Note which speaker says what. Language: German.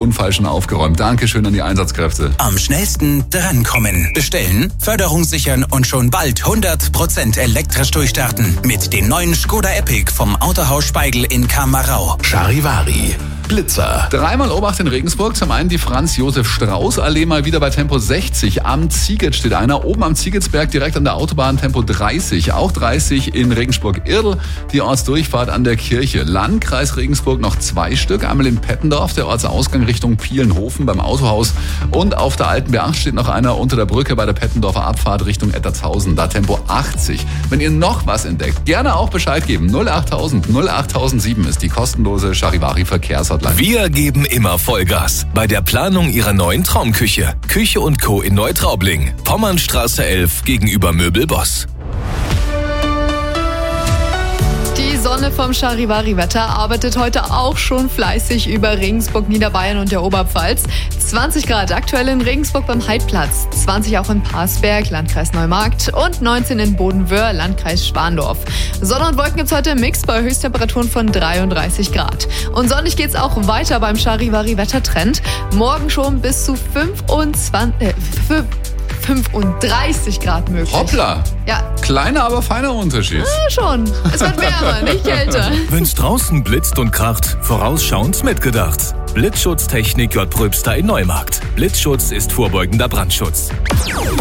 Speaker 1: Unfall schon aufgeräumt. Dankeschön an die Einsatzkräfte.
Speaker 2: Am schnellsten drankommen. Bestellen, Förderung sichern und schon bald 100% elektrisch durchstarten. Mit dem neuen Skoda Epic vom Autohaus Speigl in Kamarau.
Speaker 3: Charivari. Blitzer.
Speaker 1: Dreimal Obacht in Regensburg. Zum einen die Franz-Josef-Strauß-Allee mal wieder bei Tempo 60. Am Ziegitz steht einer. Oben am Ziegitzberg direkt an der Autobahn Tempo 30. Auch 30 in Regensburg-Irdl. Die Ortsdurchfahrt an der Kirche. Landkreis Regensburg noch 2 Stück. Einmal in Pettendorf, der Ortsausgang Richtung Pielenhofen beim Autohaus. Und auf der Alten Beacht steht noch einer unter der Brücke bei der Pettendorfer Abfahrt Richtung Ettertshausen. Da Tempo 80. Wenn ihr noch was entdeckt, gerne auch Bescheid geben. 08000 08007 ist die kostenlose Charivari-Verkehrshotline.
Speaker 3: Wir geben immer Vollgas bei der Planung Ihrer neuen Traumküche. Küche & Co. in Neutraubling. Pommernstraße 11 gegenüber Möbelboss.
Speaker 4: Die Sonne vom Charivari-Wetter arbeitet heute auch schon fleißig über Regensburg, Niederbayern und der Oberpfalz. 20 Grad aktuell in Regensburg beim Heidplatz, 20 auch in Parsberg, Landkreis Neumarkt und 19 in Bodenwöhr, Landkreis Schwandorf. Sonne und Wolken gibt's heute im Mix bei Höchsttemperaturen von 33 Grad. Und sonnig geht's auch weiter beim Charivari-Wettertrend. Morgen schon bis zu 35 Grad möglich.
Speaker 1: Hoppla!
Speaker 4: Ja.
Speaker 1: Kleiner, aber feiner Unterschied.
Speaker 4: Ja, schon. Es wird wärmer, nicht kälter.
Speaker 3: Wenn's draußen blitzt und kracht, vorausschauend mitgedacht. Blitzschutztechnik J. Pröbster in Neumarkt. Blitzschutz ist vorbeugender Brandschutz.